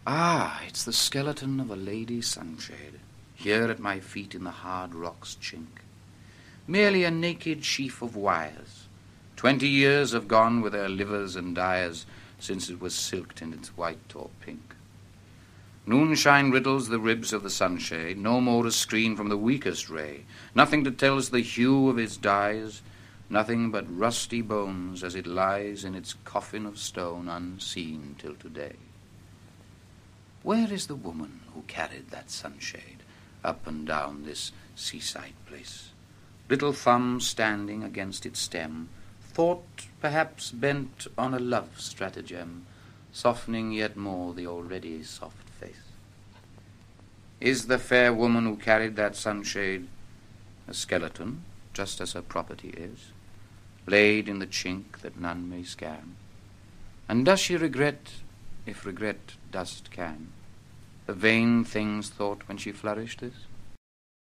Ah, it's the skeleton of a lady sunshade, here at my feet in the hard rock's chink. Merely a naked sheaf of wires. 20 years have gone with their livers and dyers since it was silked in its white or pink. Noonshine riddles the ribs of the sunshade, no more to screen from the weakest ray, nothing to tell us the hue of its dyes, nothing but rusty bones as it lies in its coffin of stone unseen till today. Where is the woman who carried that sunshade up and down this seaside place? Little thumb standing against its stem, thought perhaps bent on a love stratagem, softening yet more the already soft face. Is the fair woman who carried that sunshade a skeleton, just as her property is, laid in the chink that none may scan? And does she regret, if regret dust can, the vain things thought when she flourished this?